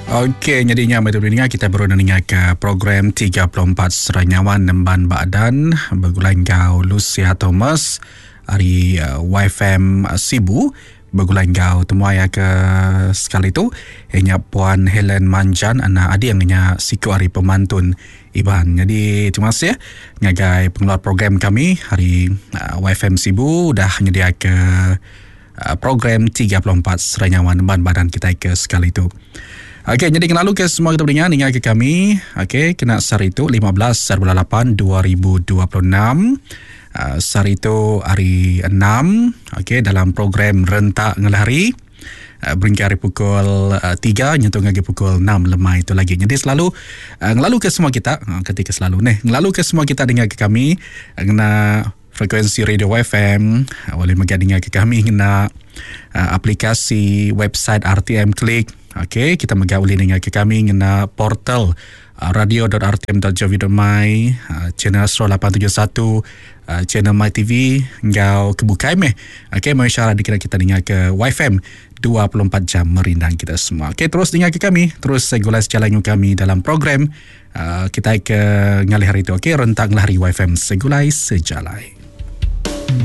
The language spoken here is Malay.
Okey, jadinya betul dengar kita baru dengar ke program 34 Seranyawan Nemban Badan bergulan gau Lucia Thomas hari YFM Sibu bergulan gau temuaya ke sekali tu hanya Puan Helen Manjan anak adik yang hanya siku hari pemantun Iban. Jadi terima kasih ngagai pengeluar program kami hari YFM Sibu dah menyedia ke program 34 Seranyawan Nemban Badan kita ke sekali tu. Okey, jadi kenal ke semua kita pendengar dengar ke kami. Okey, kena sehari itu 15/8/2026. Sehari itu hari 6. Okey, dalam program Rentak Ngelari. Beringkat hari pukul 3 nyentuh lagi pukul 6 lemah itu lagi. Jadi selalu ngelalu ke semua kita ketika selalu ngelalu ke semua kita dengar ke kami kena frekuensi radio FM boleh mendengar ke kami kena aplikasi website RTM Klik. Okey, kita boleh dengar ke kami kena portal radio.rtm.gov.my, channel Astro 871, channel My TV ngau kebukai meh. Okey, mau syarat dikira kita dengar ke YFM 24 jam merindang kita semua. Okey, terus dengar ke kami, terus segulas jalan kami dalam program kita ke ngalih hari itu. Okey, Rentak Ngelari YFM segulai sejalai.